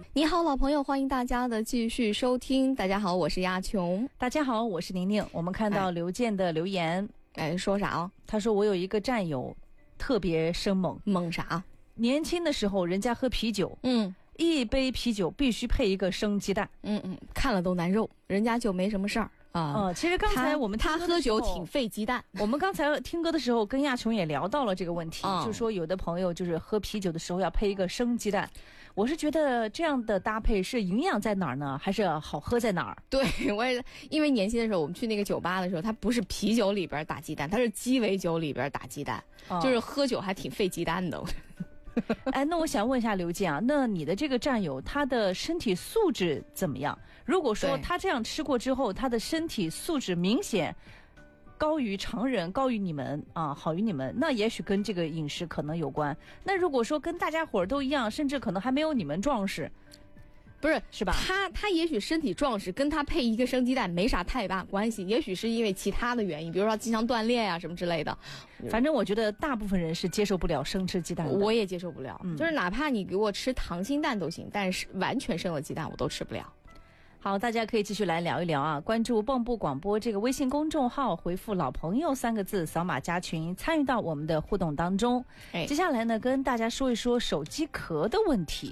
你好，老朋友，欢迎大家的继续收听。大家好，我是亚琼。 大家好，我是宁宁。我们看到刘健的留言， 说啥啊？ 他说我有一个战友特别生猛， 猛啥？ 年轻的时候人家喝啤酒，一杯啤酒必须配一个生鸡蛋， 看了都难受，人家就没什么事儿。 其实刚才我们他喝酒挺费鸡蛋。 我们刚才听歌的时候跟亚琼也聊到了这个问题，就说有的朋友就是喝啤酒的时候要配一个生鸡蛋。我是觉得这样的搭配是营养在哪儿呢，还是好喝在哪儿？ 对，我也因为年轻的时候我们去那个酒吧的时候，它不是啤酒里边打鸡蛋，它是鸡尾酒里边打鸡蛋，就是喝酒还挺费鸡蛋的。 那我想问一下刘健啊，那你的这个战友他的身体素质怎么样？如果说他这样吃过之后，他的身体素质明显高于常人，高于你们啊，好于你们，那也许跟这个饮食可能有关。那如果说跟大家伙儿都一样，甚至可能还没有你们壮实，是吧？ 他也许身体壮实，跟他配一个生鸡蛋没啥太大关系，也许是因为其他的原因，比如说经常锻炼啊什么之类的。 反正我觉得大部分人是接受不了生吃鸡蛋的， 我也接受不了，就是哪怕你给我吃溏心蛋都行，但是完全生的鸡蛋我都吃不了。 好，大家可以继续来聊一聊啊！关注蚌埠广播这个微信公众号，回复老朋友3个字，扫码加群，参与到我们的互动当中。接下来呢，跟大家说一说手机壳的问题。